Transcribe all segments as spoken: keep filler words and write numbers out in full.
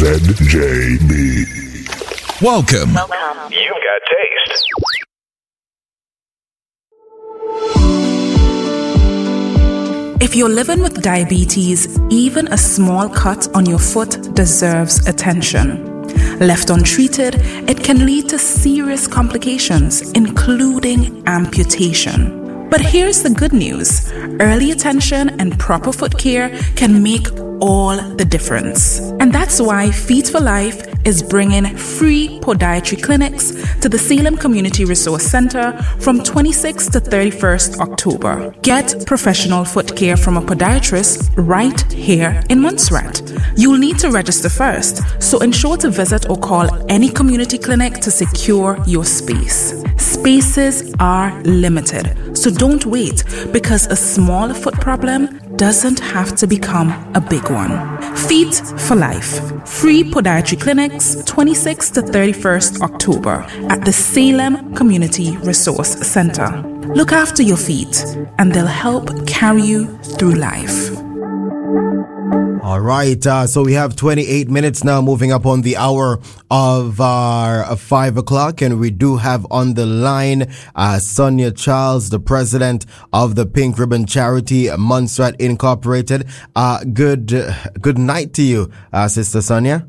Z J B. Welcome. Welcome. You've got taste. If you're living with diabetes, even a small cut on your foot deserves attention. Left untreated, it can lead to serious complications, including amputation. But here's the good news. Early attention and proper foot care can make all the difference. And that's why Feet for Life is bringing free podiatry clinics to the Salem Community Resource Center from twenty-sixth to thirty-first October. Get professional foot care from a podiatrist right here in Montserrat. You'll need to register first, so ensure to visit or call any community clinic to secure your space. Spaces are limited, so don't wait, because a small foot problem doesn't have to become a big one. Feet for Life. Free podiatry clinics, twenty-sixth to thirty-first October at the Salem Community Resource Center. Look after your feet, and they'll help carry you through life. All right, uh, so we have twenty-eight minutes now, moving up on the hour of our uh, five o'clock, and we do have on the line uh, Sonia Charles, the president of the Pink Ribbon Charity, Montserrat Incorporated. Uh, good, uh, good night to you, uh, Sister Sonia.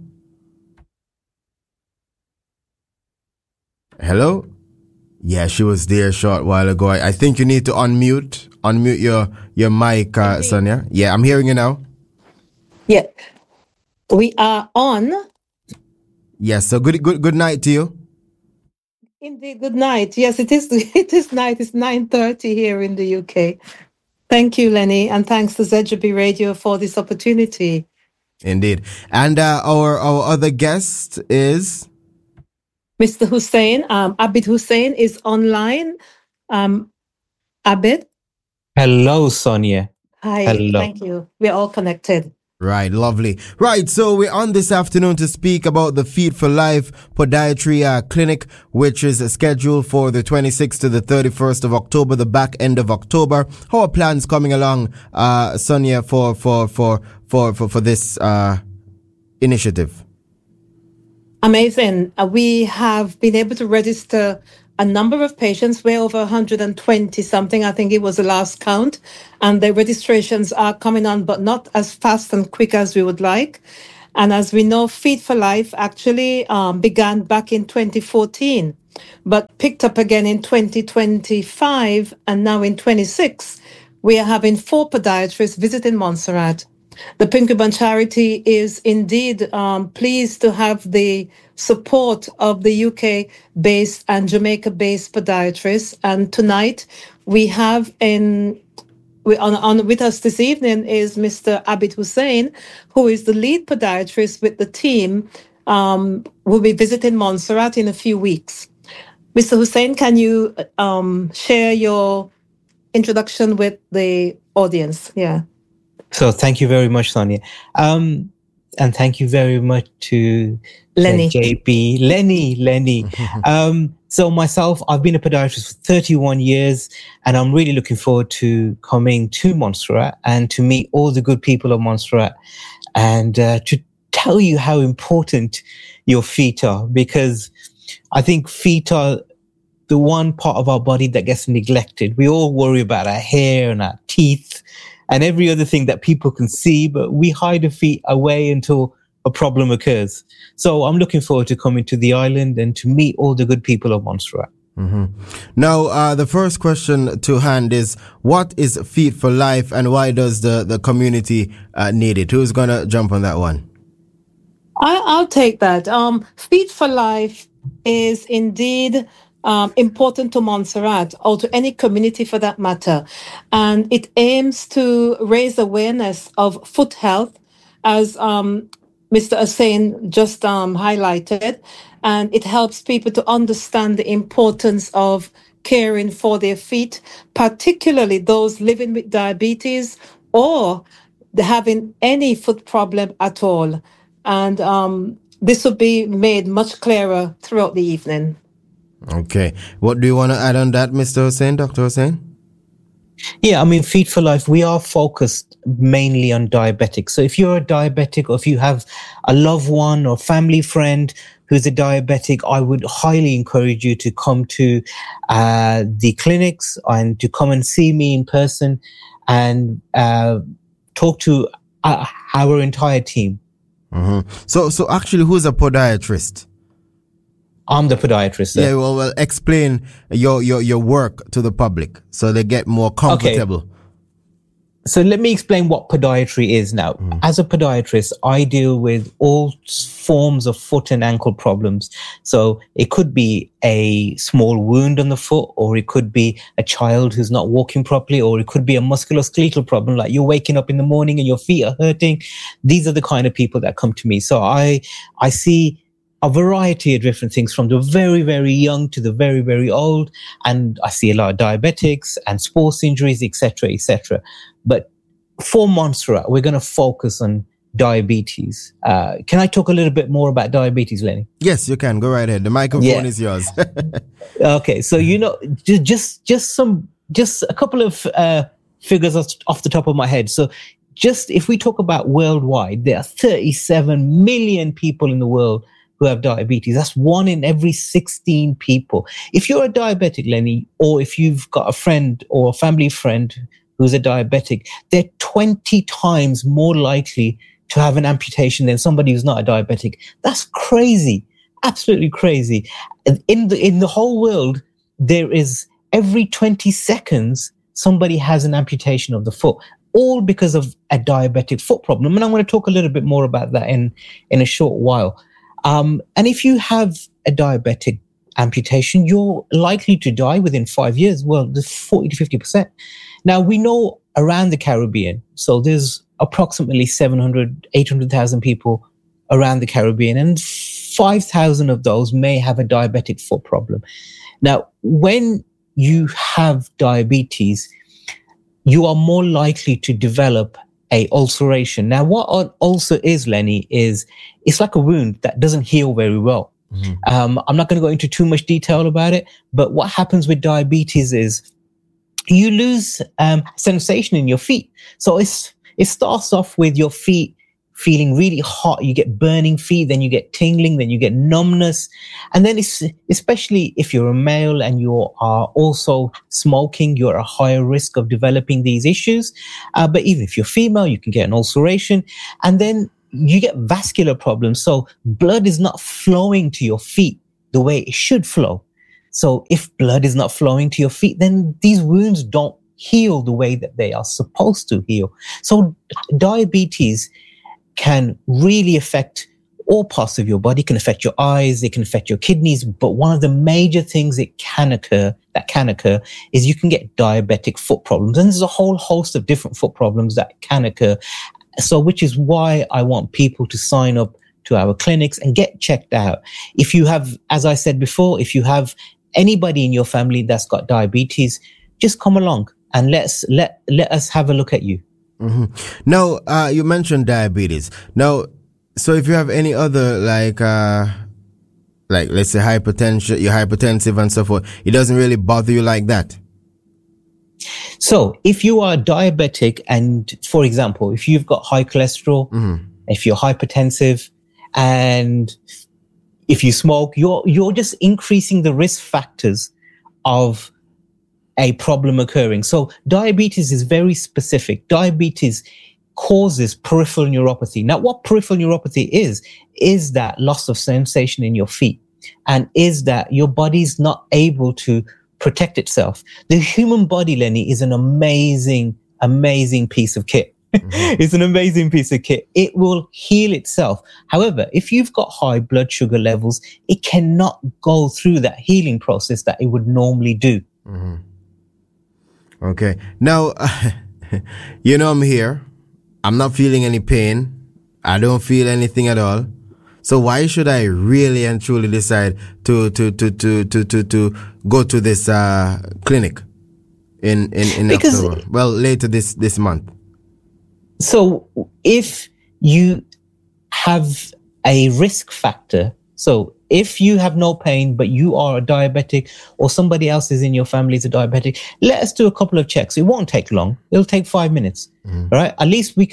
Hello. Yeah, she was there a short while ago. I, I think you need to unmute, unmute your your mic, uh, Sonia. Yeah, I'm hearing you now. Yeah, we are on. Yes, so good, good, good night to you. Indeed, good night. Yes, it is. It is night. It's nine thirty here in the U K. Thank you, Lenny, and thanks to Z J B Radio for this opportunity. Indeed, and uh, our our other guest is Mister Hussein. Um, Abid Hussein is online. Um, Abid. Hello, Sonia. Hi. Hello. Thank you. We're all connected. Right, lovely. Right, so we're on this afternoon to speak about the Feet for Life Podiatry uh, Clinic, which is uh, scheduled for the twenty-sixth to the thirty-first of October, the back end of October. How are plans coming along, uh, Sonia, for for for for for, for this uh, initiative? Amazing. Uh, we have been able to register a number of patients. We're over one hundred twenty something. I think it was the last count. And the registrations are coming on, but not as fast and quick as we would like. And as we know, Feet for Life actually um, began back in twenty fourteen, but picked up again in twenty twenty-five. And now in twenty-six, we are having four podiatrists visiting Montserrat. The Pink Ribbon Charity is indeed um, pleased to have the support of the U K-based and Jamaica-based podiatrists. And tonight we have in we, on, on with us this evening is Mister Abid Hussein, who is the lead podiatrist with the team. Um, will be visiting Montserrat in a few weeks. Mister Hussein, can you um, share your introduction with the audience? Yeah. So thank you very much, Sonia. Um, and thank you very much to Lenny. J B. Lenny, Lenny. um, so myself, I've been a podiatrist for thirty-one years, and I'm really looking forward to coming to Montserrat and to meet all the good people of Montserrat and uh, to tell you how important your feet are, because I think feet are the one part of our body that gets neglected. We all worry about our hair and our teeth and every other thing that people can see, but we hide the feet away until a problem occurs. So I'm looking forward to coming to the island and to meet all the good people of Montserrat. Mm-hmm. Now, uh, the first question to hand is, what is Feet for Life and why does the, the community uh, need it? Who's going to jump on that one? I, I'll take that. Um, Feet for Life is indeed Um, important to Montserrat or to any community for that matter. And it aims to raise awareness of foot health, as um, Mister Hussein just um, highlighted. And it helps people to understand the importance of caring for their feet, particularly those living with diabetes or having any foot problem at all. And um, this will be made much clearer throughout the evening. Okay. What do you want to add on that, Mister Hussein, Doctor Hussein? Yeah, I mean, Feet for Life, we are focused mainly on diabetics. So if you're a diabetic or if you have a loved one or family friend who's a diabetic, I would highly encourage you to come to uh, the clinics and to come and see me in person and uh, talk to uh, our entire team. Mm-hmm. So, so actually, who's a podiatrist? I'm the podiatrist. Sir. Yeah, well, well, explain your, your, your work to the public so they get more comfortable. Okay. So let me explain what podiatry is now. Mm. As a podiatrist, I deal with all forms of foot and ankle problems. So it could be a small wound on the foot, or it could be a child who's not walking properly, or it could be a musculoskeletal problem, like you're waking up in the morning and your feet are hurting. These are the kind of people that come to me. So I, I see a variety of different things, from the very, very young to the very, very old. And I see a lot of diabetics and sports injuries, et cetera, et cetera. But for Montserrat, we're going to focus on diabetes. Uh, can I talk a little bit more about diabetes, Lenny? Yes, you can. Go right ahead. The microphone yeah. is yours. Okay. So, you know, just, just some, just a couple of uh, figures off the top of my head. So just if we talk about worldwide, there are thirty-seven million people in the world who have diabetes. That's one in every sixteen people. If you're a diabetic, Lenny, or if you've got a friend or a family friend who's a diabetic, they're twenty times more likely to have an amputation than somebody who's not a diabetic. That's crazy. Absolutely crazy. In the, in the whole world, there is every twenty seconds, somebody has an amputation of the foot, all because of a diabetic foot problem. And I'm going to talk a little bit more about that in, in a short while. Um, and if you have a diabetic amputation, you're likely to die within five years. Well, there's forty to fifty percent. Now, we know around the Caribbean, so there's approximately seven hundred, eight hundred thousand people around the Caribbean, and five thousand of those may have a diabetic foot problem. Now, when you have diabetes, you are more likely to develop a ulceration. Now, what an ulcer is, Lenny, is it's like a wound that doesn't heal very well. Mm-hmm. Um, I'm not going to go into too much detail about it, but what happens with diabetes is you lose um, sensation in your feet. So it's, it starts off with your feet feeling really hot. You get burning feet, then you get tingling, then you get numbness. And then it's, especially if you're a male and you are also smoking, you're at a higher risk of developing these issues. Uh, but even if you're female, you can get an ulceration. And then you get vascular problems. So blood is not flowing to your feet the way it should flow. So if blood is not flowing to your feet, then these wounds don't heal the way that they are supposed to heal. So diabetes can really affect all parts of your body. It can affect your eyes, it can affect your kidneys. But one of the major things it can occur, that can occur, is you can get diabetic foot problems. And there's a whole host of different foot problems that can occur. So which is why I want people to sign up to our clinics and get checked out. If you have, as I said before, if you have anybody in your family that's got diabetes, just come along and let's let let us have a look at you. Mm-hmm. Now, uh, you mentioned diabetes. Now, so if you have any other like, uh, like let's say hypertension, you're hypertensive and so forth, it doesn't really bother you like that. So if you are diabetic and, for example, if you've got high cholesterol, mm-hmm. if you're hypertensive, and if you smoke, you're you're just increasing the risk factors of a problem occurring. So diabetes is very specific. Diabetes causes peripheral neuropathy. Now, what peripheral neuropathy is, is that loss of sensation in your feet, and is that your body's not able to protect itself. The human body, Lenny, is an amazing, amazing piece of kit. Mm-hmm. It's an amazing piece of kit. It will heal itself. However, if you've got high blood sugar levels, it cannot go through that healing process that it would normally do. Mm-hmm. Okay. Now, uh, you know, I'm here. I'm not feeling any pain. I don't feel anything at all. So why should I really and truly decide to, to, to, to, to, to, to go to this, uh, clinic in, in, in because October? Well, later this, this month. So if you have a risk factor, so if you have no pain, but you are a diabetic or somebody else is in your family is a diabetic, let us do a couple of checks. It won't take long. It'll take five minutes, mm. right? At least we can ch-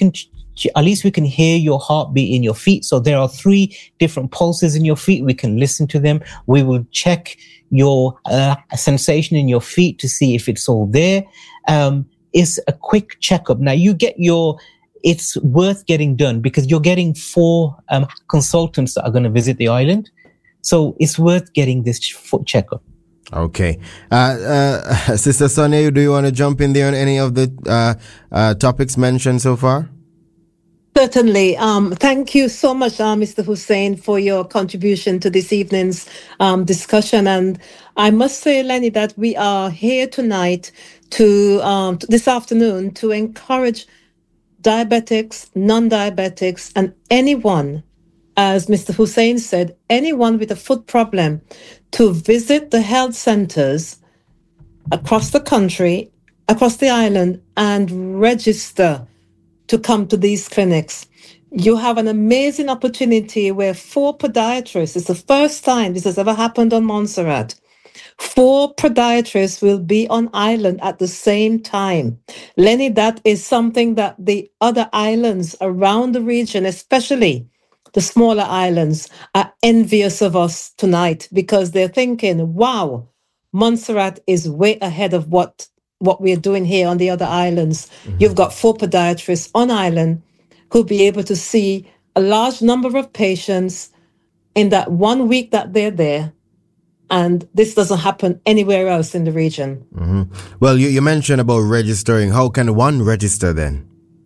at least we can hear your heartbeat in your feet. So there are three different pulses in your feet. We can listen to them. We will check your uh, sensation in your feet to see if it's all there. Um, it's a quick checkup. Now you get your, it's worth getting done because you're getting four um, consultants that are going to visit the island. So it's worth getting this foot checkup. Okay. Uh, uh, Sister Sonia, do you want to jump in there on any of the uh, uh, topics mentioned so far? Certainly. Um, thank you so much, uh, Mister Hussein, for your contribution to this evening's um, discussion. And I must say, Lenny, that we are here tonight to, um, this afternoon, to encourage diabetics, non-diabetics, and anyone, as Mister Hussein said, anyone with a foot problem to visit the health centers across the country, across the island, and register to come to these clinics. You have an amazing opportunity where four podiatrists, it's the first time this has ever happened on Montserrat, four podiatrists will be on island at the same time. Lenny, that is something that the other islands around the region, especially the smaller islands, are envious of us tonight because they're thinking, wow, Montserrat is way ahead of what what we're doing here on the other islands. Mm-hmm. You've got four podiatrists on island who'll be able to see a large number of patients in that one week that they're there. And this doesn't happen anywhere else in the region. Mm-hmm. Well, you, you mentioned about registering. How can one register then?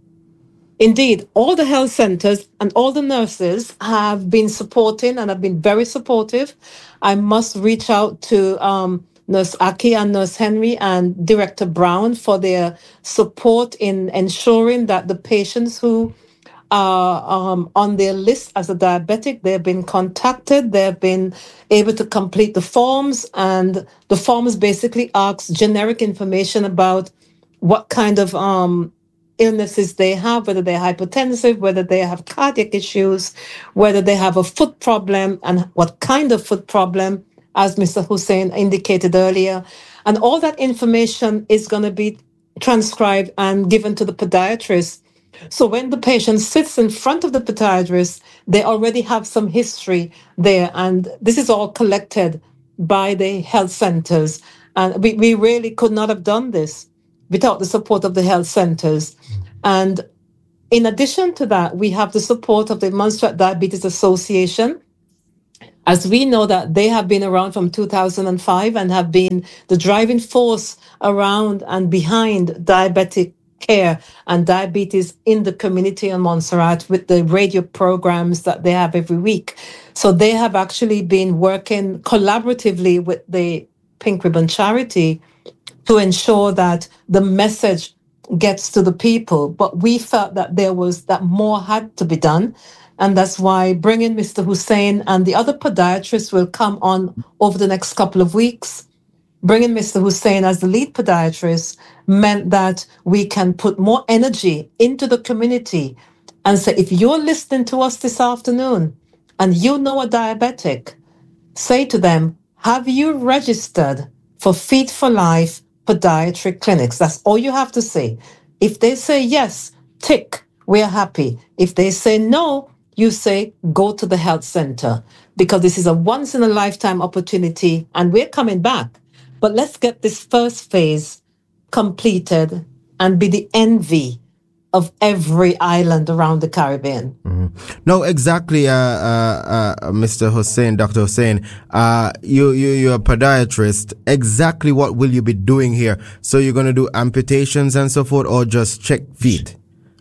Indeed, all the health centers and all the nurses have been supporting and have been very supportive. I must reach out to um, Nurse Aki and Nurse Henry and Director Brown for their support in ensuring that the patients who are um, on their list as a diabetic, they've been contacted, they've been able to complete the forms, and the forms basically ask generic information about what kind of um, illnesses they have, whether they're hypertensive, whether they have cardiac issues, whether they have a foot problem, and what kind of foot problem, as Mister Hussein indicated earlier. And all that information is going to be transcribed and given to the podiatrist. So when the patient sits in front of the podiatrist, they already have some history there. And this is all collected by the health centers. And we, we really could not have done this without the support of the health centers. And in addition to that, we have the support of the Montserrat Diabetes Association. As we know that they have been around from two thousand five and have been the driving force around and behind diabetic care and diabetes in the community in Montserrat with the radio programs that they have every week. So they have actually been working collaboratively with the Pink Ribbon Charity to ensure that the message gets to the people. But we felt that there was, that more had to be done. And that's why bringing Mister Hussein and the other podiatrists will come on over the next couple of weeks. Bringing Mister Hussein as the lead podiatrist meant that we can put more energy into the community and say, if you're listening to us this afternoon and you know a diabetic, say to them, have you registered for Feet for Life podiatry clinics? That's all you have to say. If they say yes, tick, we're happy. If they say no, you say, go to the health center, because this is a once in a lifetime opportunity and we're coming back. But let's get this first phase completed and be the envy of every island around the Caribbean. Mm-hmm. No, exactly, uh, uh, uh, Mister Hussein, Doctor Hussein. Uh, you, you, you're a podiatrist. Exactly what will you be doing here? So you're going to do amputations and so forth, or just check feet?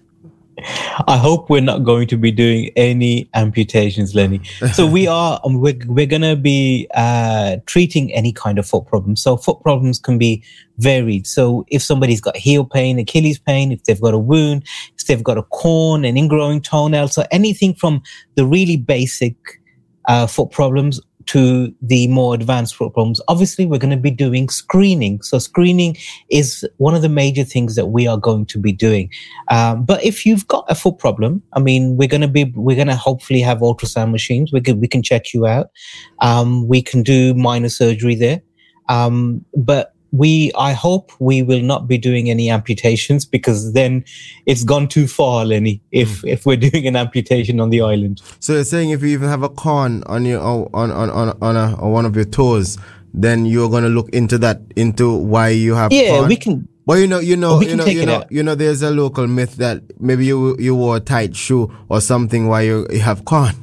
I hope we're not going to be doing any amputations, Lenny. So we are, um, we're, we're going to be uh, treating any kind of foot problem. So foot problems can be varied. So if somebody's got heel pain, Achilles pain, if they've got a wound, if they've got a corn, an ingrowing toenail, so anything from the really basic uh, foot problems to the more advanced foot problems. Obviously, we're going to be doing screening. So screening is one of the major things that we are going to be doing. Um, but if you've got a foot problem, I mean, we're going to be, we're going to hopefully have ultrasound machines. We can, we can check you out. Um, we can do minor surgery there. Um, but we, I hope we will not be doing any amputations, because then it's gone too far, Lenny, if mm. if we're doing an amputation on the island. So you're saying if you even have a corn on your on on on on, a, on one of your toes, then you're going to look into that, into why you have yeah corn? we can. Well, you know, you know, we you know, you know, out. you know. There's a local myth that maybe you you wore a tight shoe or something while you, you have corn,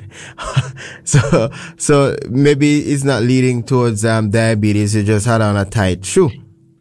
so so maybe it's not leading towards um, diabetes. You just had on a tight shoe.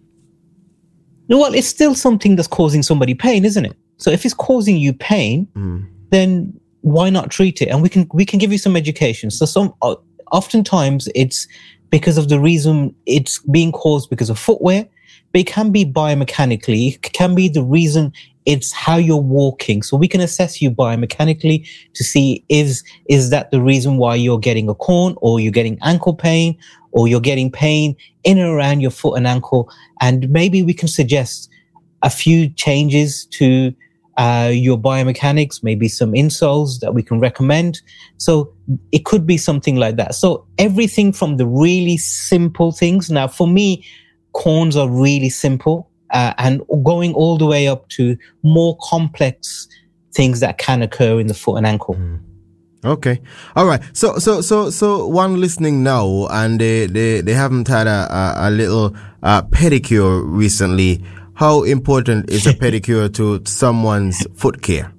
No, well, it's still something that's causing somebody pain, isn't it? So if it's causing you pain, mm. then why not treat it? And we can we can give you some education. So some uh, oftentimes it's because of the reason it's being caused because of footwear. But it can be biomechanically. It can be the reason it's how you're walking. So we can assess you biomechanically to see is is that the reason why you're getting a corn, or you're getting ankle pain, or you're getting pain in and around your foot and ankle. And maybe we can suggest a few changes to uh, your biomechanics, maybe some insoles that we can recommend. So it could be something like that. So everything from the really simple things. Now, for me, corns are really simple, uh, and going all the way up to more complex things that can occur in the foot and ankle. Mm. Okay. All right. So, so, so, so one listening now, and they, they, they haven't had a, a, a little, uh, pedicure recently. How important is a pedicure to someone's foot care?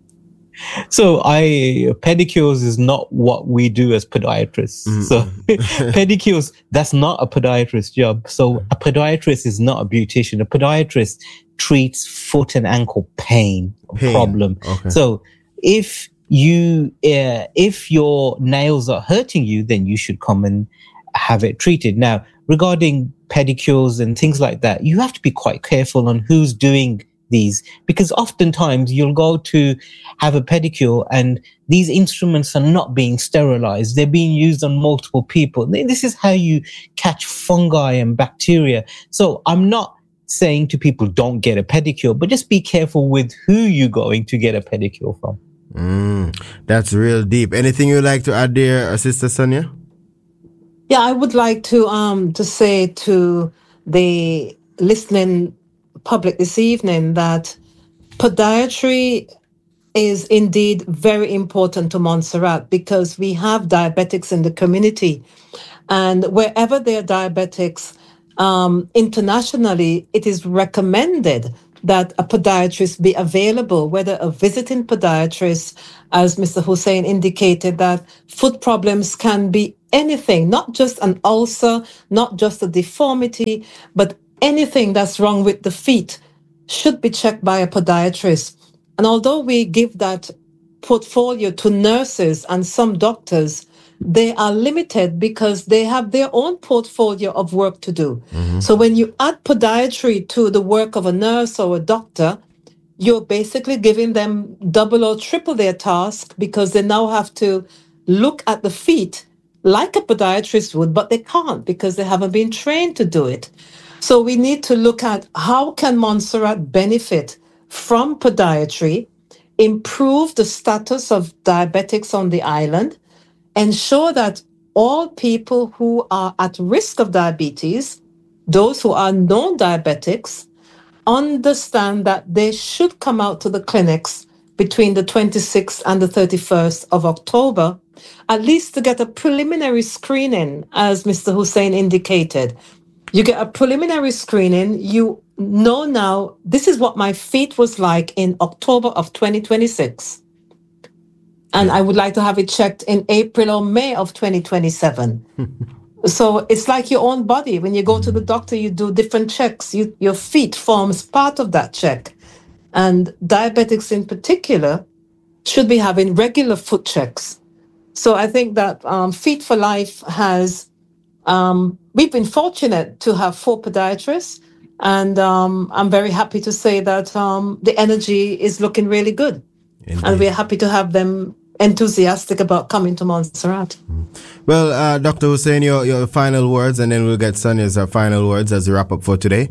So I, pedicures is not what we do as podiatrists. Mm-hmm. So pedicures, that's not a podiatrist job. So a podiatrist is not a beautician. A podiatrist treats foot and ankle pain, pain. problem. Okay. So if you, uh, if your nails are hurting you, then you should come and have it treated. Now, regarding pedicures and things like that, you have to be quite careful on who's doing these, because oftentimes you'll go to have a pedicure and these instruments are not being sterilized. They're being used on multiple people. This is how you catch fungi and bacteria. So I'm not saying to people, don't get a pedicure, but just be careful with who you're going to get a pedicure from. Mm, that's real deep. Anything you'd like to add there, Sister Sonia? Yeah, I would like to um to say to the listening public this evening that podiatry is indeed very important to Montserrat, because we have diabetics in the community, and wherever there are diabetics um, internationally, it is recommended that a podiatrist be available, whether a visiting podiatrist, as Mister Hussein indicated, that foot problems can be anything, not just an ulcer, not just a deformity, but anything that's wrong with the feet should be checked by a podiatrist. And although we give that portfolio to nurses and some doctors, they are limited because they have their own portfolio of work to do. Mm-hmm. So when you add podiatry to the work of a nurse or a doctor, you're basically giving them double or triple their task, because they now have to look at the feet like a podiatrist would, but they can't because they haven't been trained to do it. So we need to look at how can Montserrat benefit from podiatry, improve the status of diabetics on the island, ensure that all people who are at risk of diabetes, those who are known diabetics, understand that they should come out to the clinics between the twenty-sixth and the thirty-first of October, at least to get a preliminary screening, as Mister Hussein indicated. You get a preliminary screening. You know now, this is what my feet was like in October of twenty twenty-six. And I would like to have it checked in April or May of twenty twenty-seven. So it's like your own body. When you go to the doctor, you do different checks. You, your feet forms part of that check. And diabetics in particular should be having regular foot checks. So I think that um, Feet for Life has, um, we've been fortunate to have four podiatrists. And um, I'm very happy to say that um, the energy is looking really good. Indeed. And we're happy to have them enthusiastic about coming to Montserrat. Well, uh, Doctor Hussein, your, your final words, and then we'll get Sonia's uh, final words as we wrap up for today.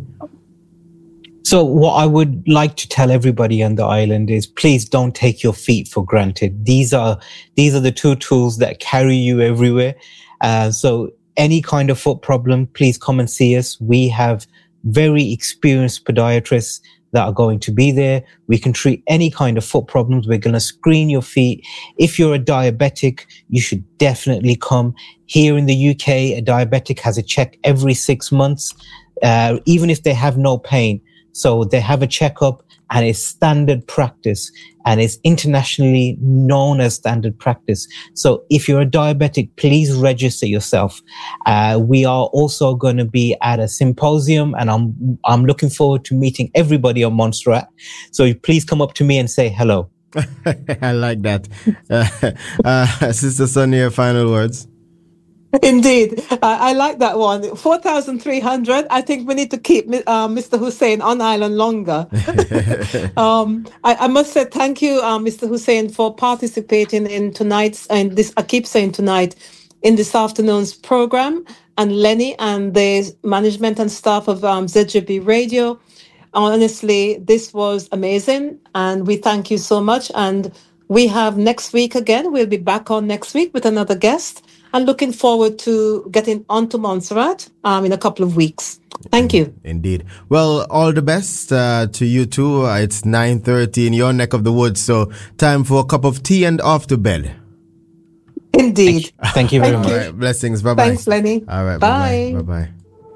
So what I would like to tell everybody on the island is, please don't take your feet for granted. These are these are the two tools that carry you everywhere. Uh, so any kind of foot problem, please come and see us. We have very experienced podiatrists that are going to be there. We can treat any kind of foot problems. We're going to screen your feet. If you're a diabetic, you should definitely come. Here in the U K, a diabetic has a check every six months, uh, even if they have no pain. So they have a checkup, and it's standard practice, and it's internationally known as standard practice. So if you're a diabetic, please register yourself. Uh, we are also going to be at a symposium, and I'm I'm looking forward to meeting everybody on Montserrat. So please come up to me and say hello. I like that. Uh, uh, Sister Sonia, final words. Indeed. Uh, I like that one. four thousand three hundred. I think we need to keep uh, Mister Hussein on island longer. um, I, I must say thank you, uh, Mister Hussein, for participating in tonight's, and this, I keep saying tonight, in this afternoon's program, and Lenny and the management and staff of um, Z J B Radio. Honestly, this was amazing, and we thank you so much. And we have next week again. We'll be back on next week with another guest. And looking forward to getting onto Montserrat um, in a couple of weeks. Thank you. Indeed. Well, all the best uh, to you too. Uh, it's nine thirty in your neck of the woods, so time for a cup of tea and off to bed. Indeed. Thank you, Thank you very Thank much. you. All right, blessings. Bye-bye. Thanks, Lenny. All right. Bye. Bye-bye. Bye-bye.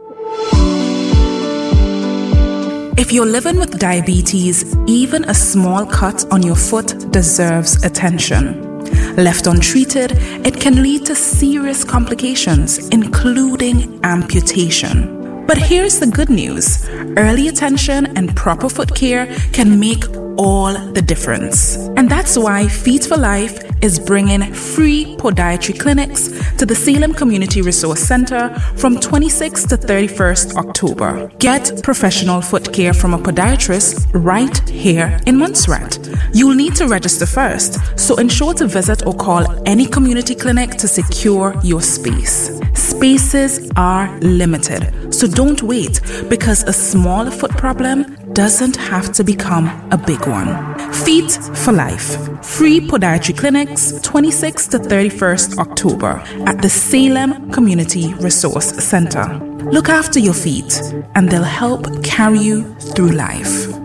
If you're living with diabetes, even a small cut on your foot deserves attention. Left untreated, it can lead to serious complications, including amputation. But here's the good news. Early attention and proper foot care can make all the difference. And that's why Feet for Life is bringing free podiatry clinics to the Salem Community Resource Center from twenty-sixth to thirty-first October. Get professional foot care from a podiatrist right here in Montserrat. You'll need to register first, so ensure to visit or call any community clinic to secure your space. Spaces are limited, so don't wait, because a small foot problem doesn't have to become a big one. Feet for Life. Free podiatry clinics, twenty-sixth to thirty-first October at the Salem Community Resource Center. Look after your feet, and they'll help carry you through life.